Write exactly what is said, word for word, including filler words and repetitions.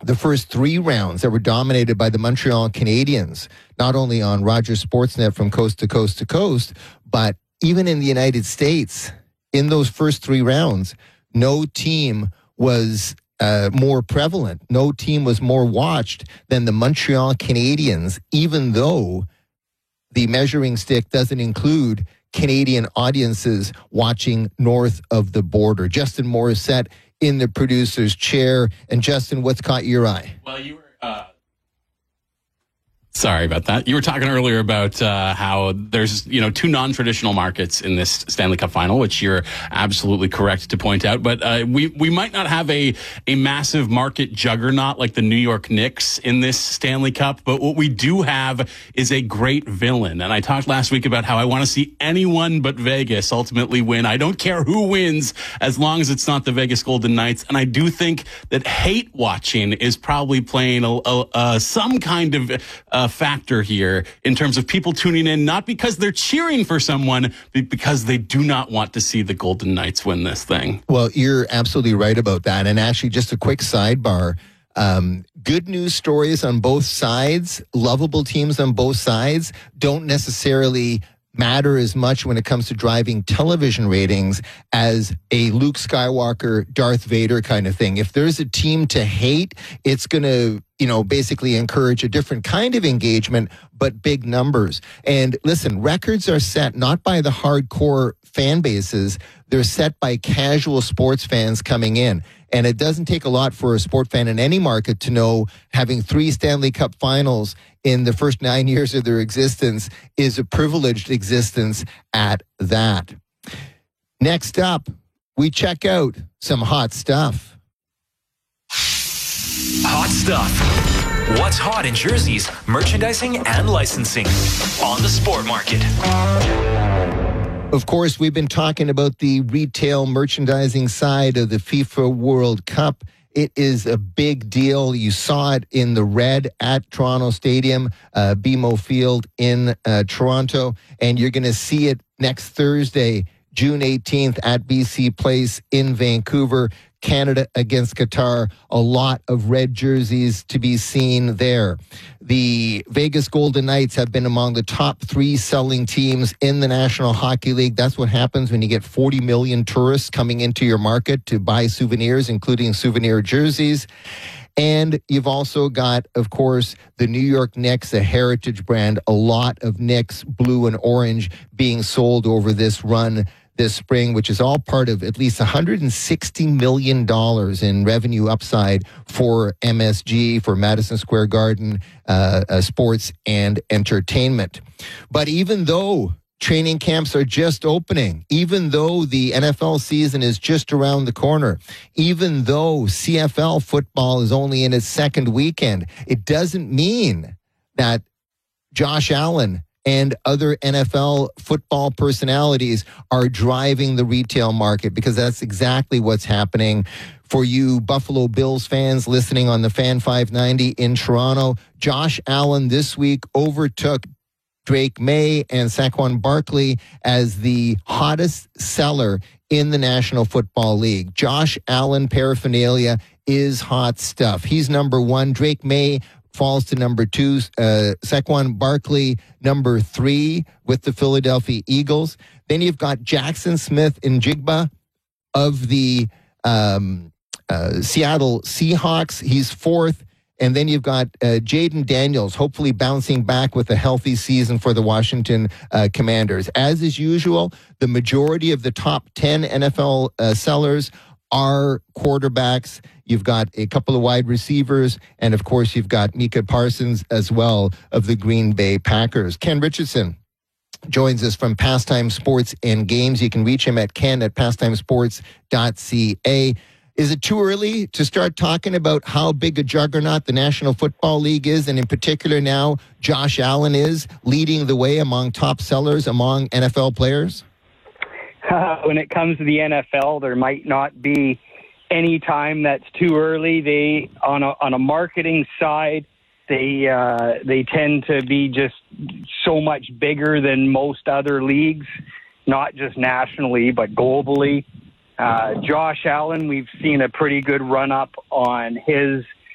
the first three rounds that were dominated by the Montreal Canadiens, not only on Rogers Sportsnet from coast to coast to coast, but even in the United States, in those first three rounds, no team was uh, more prevalent. No team was more watched than the Montreal Canadiens, even though the measuring stick doesn't include Canadian audiences watching north of the border. Justin Morissette in the producer's chair. And Justin, what's caught your eye? Well, you were... Uh... Sorry about that. You were talking earlier about uh, how there's, you know, two non-traditional markets in this Stanley Cup final, which you're absolutely correct to point out. But uh, we we might not have a a massive market juggernaut like the New York Knicks in this Stanley Cup. But what we do have is a great villain. And I talked last week about how I want to see anyone but Vegas ultimately win. I don't care who wins as long as it's not the Vegas Golden Knights. And I do think that hate watching is probably playing a, a, a, some kind of uh, factor here in terms of people tuning in, not because they're cheering for someone, but because they do not want to see the Golden Knights win this thing. Well, you're absolutely right about that. And actually, just a quick sidebar, um, good news stories on both sides, lovable teams on both sides, don't necessarily matter as much when it comes to driving television ratings as a Luke Skywalker, Darth Vader kind of thing. If there's a team to hate, it's going to, you know, basically encourage a different kind of engagement, but big numbers. And listen, records are set not by the hardcore fan bases, they're set by casual sports fans coming in. And it doesn't take a lot for a sport fan in any market to know having three Stanley Cup finals in the first nine years of their existence is a privileged existence at that. Next up, we check out some hot stuff. Hot stuff. What's hot in jerseys, merchandising, and licensing on the Sport Market. Of course, we've been talking about the retail merchandising side of the FIFA World Cup. It is a big deal. You saw it in the red at Toronto Stadium, uh, B M O Field in uh, Toronto, and you're going to see it next Thursday, June eighteenth at B C Place in Vancouver. Canada against Qatar, a lot of red jerseys to be seen there. The Vegas Golden Knights have been among the top three selling teams in the National Hockey League. That's what happens when you get forty million tourists coming into your market to buy souvenirs, including souvenir jerseys. And you've also got, of course, the New York Knicks, a heritage brand, a lot of Knicks blue and orange being sold over this run this spring, which is all part of at least one hundred sixty million dollars in revenue upside for M S G, for Madison Square Garden, uh, uh, sports and entertainment. But even though training camps are just opening, even though the N F L season is just around the corner, even though C F L football is only in its second weekend, it doesn't mean that Josh Allen and other N F L football personalities are driving the retail market, because that's exactly what's happening. For you Buffalo Bills fans listening on the Fan five ninety in Toronto, Josh Allen this week overtook Drake May and Saquon Barkley as the hottest seller in the National Football League. Josh Allen paraphernalia is hot stuff. He's number one. Drake May falls to number two. Uh, Saquon Barkley, number three with the Philadelphia Eagles. Then you've got Jackson Smith and Jigba of the um, uh, Seattle Seahawks. He's fourth. And then you've got uh, Jaden Daniels, hopefully bouncing back with a healthy season for the Washington uh, Commanders. As is usual, the majority of the top ten N F L uh, sellers are quarterbacks. You've got a couple of wide receivers, and of course, you've got Micah Parsons as well of the Green Bay Packers. Ken Richardson joins us from Pastime Sports and Games. You can reach him at ken at pastime sports dot c a. Is it too early to start talking about how big a juggernaut the National Football League is, and in particular now Josh Allen is leading the way among top sellers among N F L players? Uh, when it comes to the N F L, there might not be any time that's too early. They on a on a marketing side, they uh, they tend to be just so much bigger than most other leagues, not just nationally but globally. Uh, Josh Allen, we've seen a pretty good run up on his